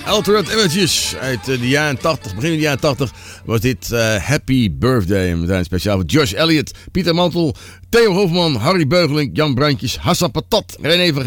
Altered Images uit de jaren 80, begin van de jaren 80 was dit Happy Birthday. En we zijn speciaal voor Josh Elliott, Pieter Mantel, Theo Hofman, Harry Beugeling, Jan Brandjes, Hassan Patat, René van